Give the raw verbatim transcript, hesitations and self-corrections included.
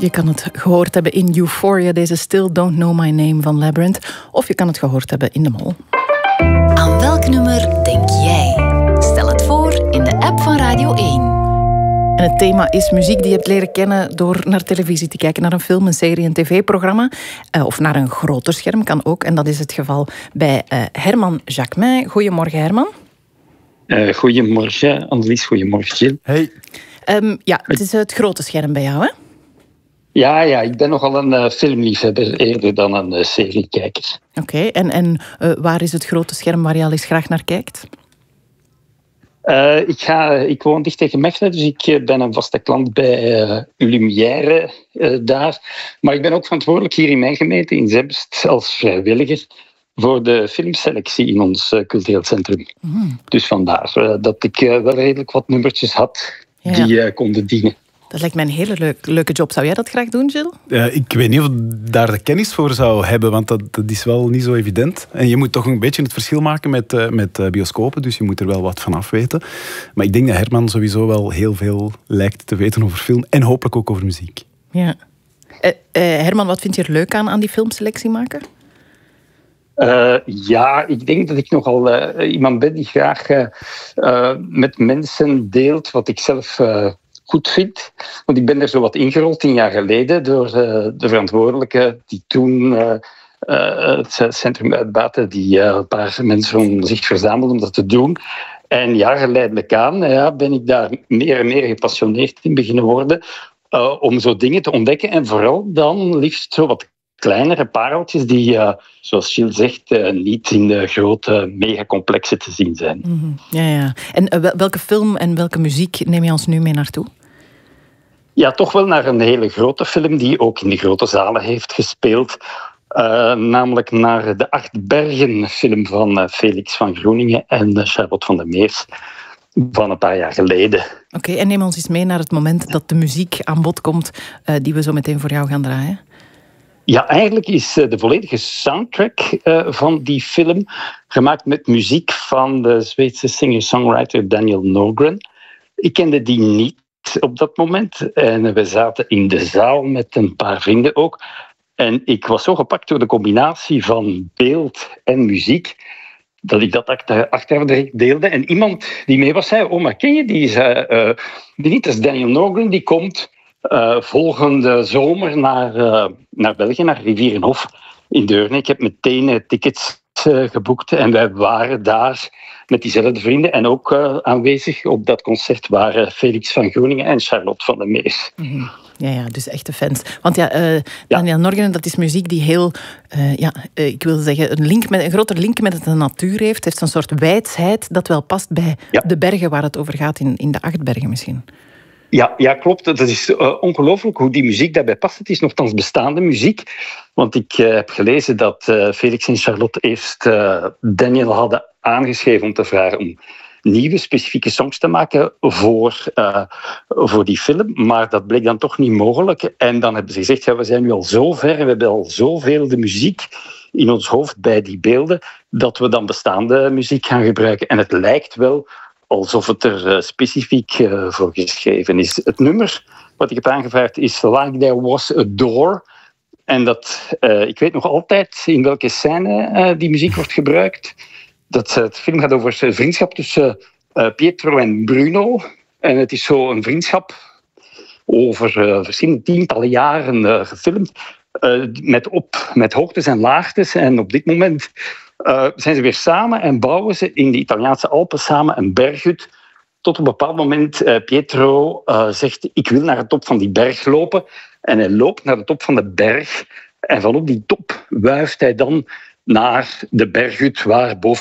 Je kan het gehoord hebben in Euphoria, deze Still Don't Know My Name van Labyrinth. Of je kan het gehoord hebben in De Mol. Aan welk nummer denk jij? Stel het voor in de app van Radio één. En het thema is muziek die je hebt leren kennen door naar televisie te kijken, naar een film, een serie, een tv-programma. Uh, of naar een groter scherm, kan ook. En dat is het geval bij uh, Herman Jacquemin. Goedemorgen, Herman. Uh, goedemorgen, Annelies. Goedemorgen, Gilles. Hey. Um, ja, het is het grote scherm bij jou, hè? Ja, ja, ik ben nogal een uh, filmliefhebber eerder dan een uh, seriekijker. Oké, okay, en, en uh, waar is het grote scherm waar je al eens graag naar kijkt? Uh, ik, ga, ik woon dicht tegen Mechelen, dus ik ben een vaste klant bij uh, Lumière uh, daar. Maar ik ben ook verantwoordelijk hier in mijn gemeente, in Zemst, als vrijwilliger voor de filmselectie in ons uh, cultureel centrum. Mm. Dus vandaar uh, dat ik uh, wel redelijk wat nummertjes had ja. die uh, konden dienen. Dat lijkt mij een hele leuk, leuke job. Zou jij dat graag doen, Gilles? Uh, ik weet niet of ik daar de kennis voor zou hebben, want dat, dat is wel niet zo evident. En je moet toch een beetje het verschil maken met, uh, met uh, bioscopen, dus je moet er wel wat van af weten. Maar ik denk dat Herman sowieso wel heel veel lijkt te weten over film en hopelijk ook over muziek. Ja. Uh, uh, Herman, wat vind je er leuk aan, aan die filmselectie maken? Uh, ja, ik denk dat ik nogal uh, iemand ben die graag uh, uh, met mensen deelt wat ik zelf uh, goed vind. Want ik ben er zo wat ingerold tien jaar geleden door uh, de verantwoordelijke die toen uh, uh, het centrum uitbaten, die uh, een paar mensen om zich verzamelden om dat te doen. En ja, geleidelijk aan ja, ben ik daar meer en meer gepassioneerd in beginnen worden uh, om zo dingen te ontdekken en vooral dan liefst zo wat kleinere pareltjes die, uh, zoals Gilles zegt, uh, niet in de grote megacomplexen te zien zijn. Mm-hmm. Ja, ja. En uh, welke film en welke muziek neem je ons nu mee naartoe? Ja, toch wel naar een hele grote film die ook in de grote zalen heeft gespeeld. Uh, namelijk naar de Acht Bergen film van uh, Felix van Groeningen en uh, Charlotte van der Meers van een paar jaar geleden. Oké, okay, en neem ons eens mee naar het moment dat de muziek aan bod komt uh, die we zo meteen voor jou gaan draaien. Ja, eigenlijk is de volledige soundtrack uh, van die film gemaakt met muziek van de Zweedse singer-songwriter Daniel Norgren. Ik kende die niet op dat moment en we zaten in de zaal met een paar vrienden ook. En ik was zo gepakt door de combinatie van beeld en muziek dat ik dat achteraf direct deelde. En iemand die mee was zei, oh, maar ken je die? Zei, uh, die niet, dat is Daniel Norgren, die komt Uh, volgende zomer naar, uh, naar België, naar Rivierenhof in Deurne. Ik heb meteen uh, tickets uh, geboekt en wij waren daar met diezelfde vrienden en ook uh, aanwezig op dat concert waren Felix van Groeningen en Charlotte van der Meers. Mm-hmm. Ja, ja, dus echte fans. Want ja, uh, Daniel ja. Norgren, dat is muziek die heel, uh, ja, uh, ik wil zeggen, een, link met, een groter link met de natuur heeft. Heeft een soort wijsheid dat wel past bij ja. de bergen waar het over gaat, in, in de Acht Bergen misschien. Ja, ja, klopt. Dat is uh, ongelooflijk hoe die muziek daarbij past. Het is nogthans bestaande muziek. Want ik uh, heb gelezen dat uh, Felix en Charlotte eerst uh, Daniel hadden aangeschreven om te vragen om nieuwe specifieke songs te maken voor, uh, voor die film. Maar dat bleek dan toch niet mogelijk. En dan hebben ze gezegd, ja, we zijn nu al zo ver, we hebben al zoveel de muziek in ons hoofd bij die beelden, dat we dan bestaande muziek gaan gebruiken. En het lijkt wel alsof het er uh, specifiek uh, voor geschreven is. Het nummer wat ik heb aangevraagd is Like There Was a Door. En dat, uh, ik weet nog altijd in welke scène uh, die muziek wordt gebruikt. Dat, uh, het film gaat over een vriendschap tussen uh, Pietro en Bruno. En het is zo een vriendschap over uh, verschillende tientallen jaren uh, gefilmd. Uh, met, op, met hoogtes en laagtes. En op dit moment Uh, zijn ze weer samen en bouwen ze in de Italiaanse Alpen samen een berghut. Tot op een bepaald moment uh, Pietro uh, zegt, ik wil naar de top van die berg lopen. En hij loopt naar de top van de berg. En vanop die top wuift hij dan naar de berghut waar boven